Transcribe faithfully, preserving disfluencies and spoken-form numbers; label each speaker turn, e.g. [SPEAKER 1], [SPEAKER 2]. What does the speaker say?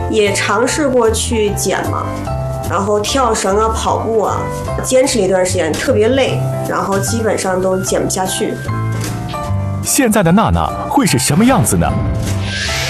[SPEAKER 1] 也尝试过去减嘛，然后跳绳啊、跑步啊，坚持了一段时间，特别累，然后基本上都减不下去。
[SPEAKER 2] 现在的娜娜会是什么样子呢？